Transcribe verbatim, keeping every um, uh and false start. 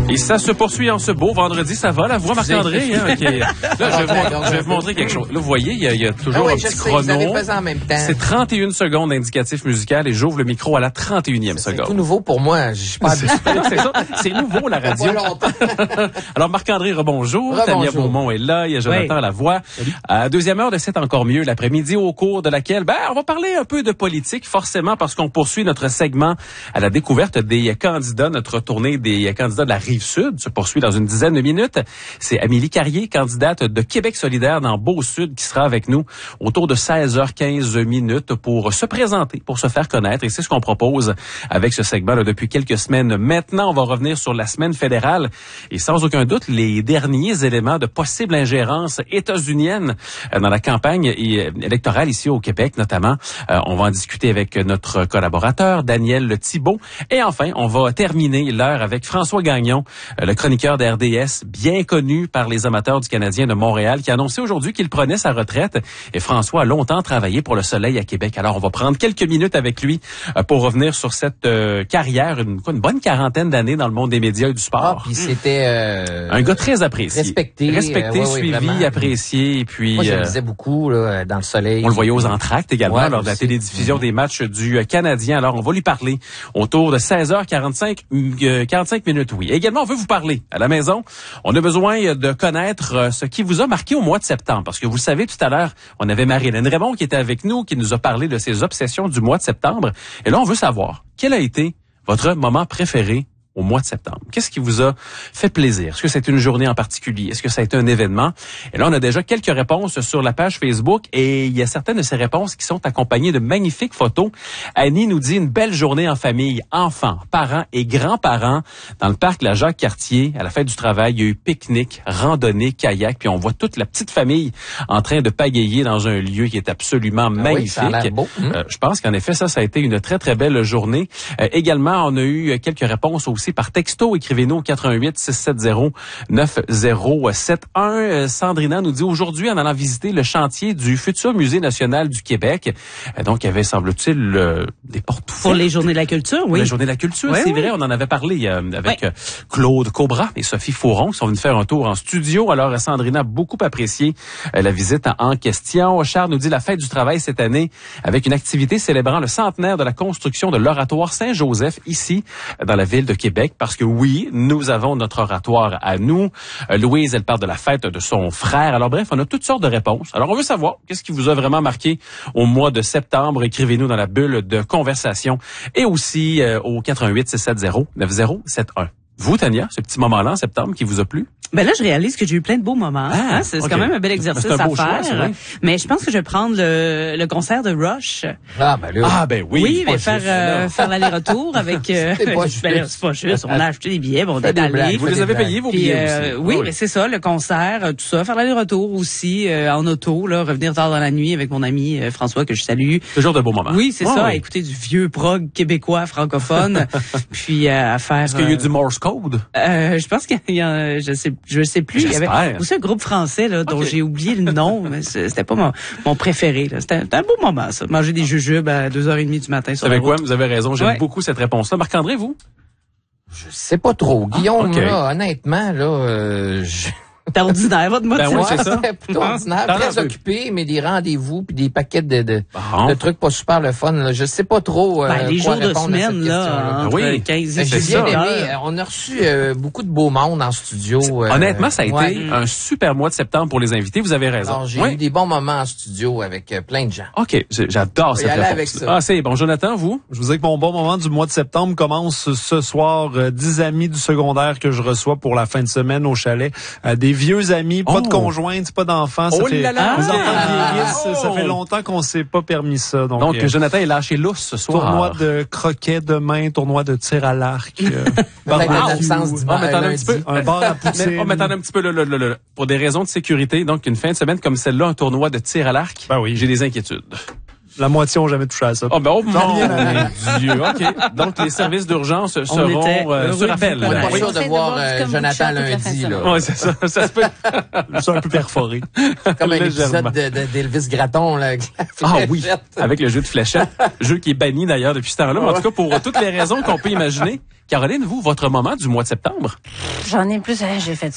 Et ça se poursuit en ce beau vendredi. Ça va, la voix, Marc-André? Hein? Okay. Là, je vais, vous, je vais vous montrer quelque chose. Là, vous voyez, il y a, il y a toujours ah oui, un petit sais, chrono. En même temps. C'est trente et une secondes d'indicatif musical et j'ouvre le micro à la trente et unième seconde. C'est tout nouveau pour moi. Je suis pas habitué. C'est ça. C'est nouveau, la radio. Alors, Marc-André, rebonjour. rebonjour. Tania Beaumont est là. Il y a Jonathan oui. Lavoie. À deuxième heure de C'est encore mieux l'après-midi, au cours de laquelle, ben, on va parler un peu de politique, forcément, parce qu'on poursuit notre segment à la découverte des candidats. Notre tournée des candidats de la Rive-Sud se poursuit dans une dizaine de minutes. C'est Amélie Carrier, candidate de Québec solidaire dans Beau-Sud, qui sera avec nous autour de seize heures quinze minutes pour se présenter, pour se faire connaître. Et c'est ce qu'on propose avec ce segment là, depuis quelques semaines. Maintenant, on va revenir sur la semaine fédérale et sans aucun doute les derniers éléments de possible ingérence états-unienne dans la campagne électorale ici au Québec notamment. Euh, on va en discuter avec notre collaborateur Daniel Thibault. Et enfin, on va terminer l'heure avec François Gagnon, le chroniqueur de R D S, bien connu par les amateurs du Canadien de Montréal, qui a annoncé aujourd'hui qu'il prenait sa retraite. Et François a longtemps travaillé pour le Soleil à Québec. Alors, on va prendre quelques minutes avec lui pour revenir sur cette euh, carrière, une, quoi, une bonne quarantaine d'années dans le monde des médias et du sport. Ah, puis c'était... Euh, un gars très apprécié. Respecté. Respecté, euh, ouais, suivi, ouais, apprécié. Et puis, moi, je le disais beaucoup là, dans le Soleil. On le voyait aux entractes également ouais, lors de la télédiffusion mmh. des matchs du Canadien. Alors, on va lui parler autour de seize heures quarante-cinq, quarante-cinq minutes, oui. Également, on veut vous parler à la maison. On a besoin de connaître ce qui vous a marqué au mois de septembre. Parce que vous le savez, tout à l'heure, on avait Marie-Hélène Raymond qui était avec nous, qui nous a parlé de ses obsessions du mois de septembre. Et là, on veut savoir, quel a été votre moment préféré au mois de septembre? Qu'est-ce qui vous a fait plaisir? Est-ce que c'est une journée en particulier? Est-ce que ça a été un événement? Et là, on a déjà quelques réponses sur la page Facebook et il y a certaines de ces réponses qui sont accompagnées de magnifiques photos. Annie nous dit une belle journée en famille, enfants, parents et grands-parents dans le parc La Jacques-Cartier. À la fête du travail, il y a eu pique-nique, randonnée, kayak, puis on voit toute la petite famille en train de pagayer dans un lieu qui est absolument ah magnifique. Oui, ça a l'air beau. Euh, je pense qu'en effet, ça, ça a été une très, très belle journée. Euh, également, on a eu quelques réponses aussi par texto. Écrivez-nous au quatre un huit six sept zéro neuf zéro sept un. Sandrina nous dit aujourd'hui en allant visiter le chantier du futur Musée national du Québec. Donc, il y avait, semble-t-il, euh, des portes ouvertes. Pour les Journées de la culture, oui. Pour les Journées de la culture, oui, c'est oui. vrai. On en avait parlé euh, avec oui. Claude Cobra et Sophie Fauron qui sont venus faire un tour en studio. Alors, Sandrina a beaucoup apprécié euh, la visite en, en question. Charles nous dit la fête du travail cette année avec une activité célébrant le centenaire de la construction de l'oratoire Saint-Joseph ici, dans la ville de Québec. Parce que oui, nous avons notre oratoire à nous. Euh, Louise, elle parle de la fête de son frère. Alors bref, on a toutes sortes de réponses. Alors on veut savoir, qu'est-ce qui vous a vraiment marqué au mois de septembre? Écrivez-nous dans la bulle de conversation et aussi euh, au quatre un huit six sept zéro neuf zéro sept un. Vous, Tania, ce petit moment-là en septembre qui vous a plu? Ben là, je réalise que j'ai eu plein de beaux moments. Ah, hein? C'est okay. quand même un bel exercice un à faire. Choix, mais je pense que je vais prendre le, le concert de Rush. Ah ben là. Ah ben oui. Oui, mais faire euh, faire l'aller-retour avec. Euh, c'est pas juste. Ben, c'est pas juste. On a acheté des billets, bon, on est allé. Vous les avez payés vos billets euh, aussi. Oui, mais c'est ça, le concert, tout ça, faire l'aller-retour aussi euh, en auto, là, revenir tard dans la nuit avec mon ami euh, François que je salue. Toujours de beaux moments. Oui, c'est oh, ça, oui. à écouter du vieux prog québécois francophone, puis euh, à faire. Est-ce qu'il y a eu du Morse code? Euh, je pense qu'il y a, je sais, je sais plus. Il y avait aussi un groupe français là dont okay. j'ai oublié le nom, mais c'était pas mon, mon préféré. Là. C'était, c'était un beau moment, ça. Manger des jujubes à deux heures trente du matin. Vous savez quoi? Vous avez raison. J'aime ouais. beaucoup cette réponse-là. Marc-André, vous? Je sais pas trop. Guillaume, ah, okay. là, honnêtement, là, euh, je... C'est ordinaire, votre motif. Ben ouais, c'est ça. Plutôt ordinaire, très occupé, mais des rendez-vous puis des paquets de, de, bon. de trucs pas super le fun. Là. Je sais pas trop euh, ben, les quoi jours répondre de semaine, à cette là, question-là. Oui, quinze et J'ai bien aimé. On a reçu euh, beaucoup de beau monde en studio. Euh, Honnêtement, ça a été ouais. un super mois de septembre pour les invités. Vous avez raison. Alors, j'ai ouais. eu des bons moments en studio avec euh, plein de gens. OK, j'adore cette réponse. Avec ça. Ah, c'est bon. Jonathan, vous? Je vous dis que mon bon moment du mois de septembre commence ce soir. Euh, dix amis du secondaire que je reçois pour la fin de semaine au chalet. Euh, des vieux amis, pas oh. de conjointe, pas d'enfants. Ça oh fait, là là. Les enfants ah. vieillissent. Oh. Ça fait longtemps qu'on s'est pas permis ça. Donc, donc euh, Jonathan est lâché lousse ce soir. Tournoi de croquet demain, tournoi de tir à l'arc. Euh, Peut-être l'absence du bar, un petit peu. Un bar à poutine. Mais, on m'attend un petit peu le, le, le, le, pour des raisons de sécurité. Donc, une fin de semaine comme celle-là, un tournoi de tir à l'arc. Ben oui. J'ai des inquiétudes. La moitié ont jamais touché à ça. Oh ben oh mon Dieu, OK. Donc les services d'urgence seront euh, sur appel. On n'est pas sûr de voir euh, Jonathan lundi là. Oui, c'est ça, ça se peut. C'est un peu perforé. Comme un épisode de, de, d'Elvis Gratton là. Avec ah oui, avec le jeu de fléchette, jeu qui est banni d'ailleurs depuis ce temps-là, mais en tout cas pour toutes les raisons qu'on peut imaginer. Caroline, vous, votre moment du mois de septembre? J'en ai plus, j'ai fait